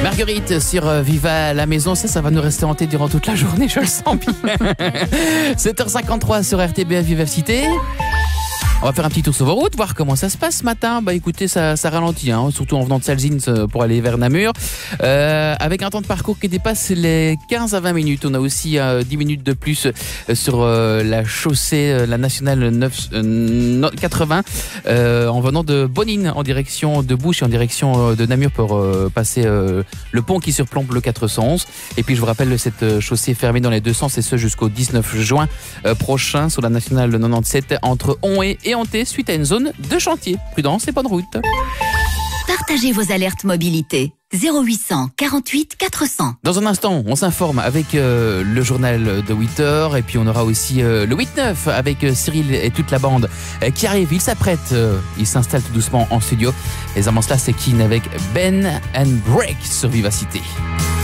Marguerite sur Viva la maison, ça va nous rester hanté durant toute la journée, je le sens bien. 7h53 sur RTBF Vivacité. On va faire un petit tour sur vos routes, voir comment ça se passe ce matin. Bah écoutez, ça ralentit, hein, surtout en venant de Salzins pour aller vers Namur. Avec un temps de parcours qui dépasse les 15 à 20 minutes. On a aussi 10 minutes de plus sur la chaussée, la nationale 80, en venant de Bonine en direction de Bouche et en direction de Namur pour passer le pont qui surplombe le 411. Et puis je vous rappelle, cette chaussée est fermée dans les deux sens et ce jusqu'au 19 juin prochain sur la nationale 97 entre Onhé et Hanté suite à une zone de chantier. Prudence et bonne route. Partagez vos alertes mobilité. 0800 48 400. Dans un instant, on s'informe avec le journal de 8h et puis on aura aussi le 8-9 avec Cyril et toute la bande qui arrive. Il s'apprête, il s'installe tout doucement en studio. Les avant cela, c'est Keane avec Ben and Break sur Vivacité.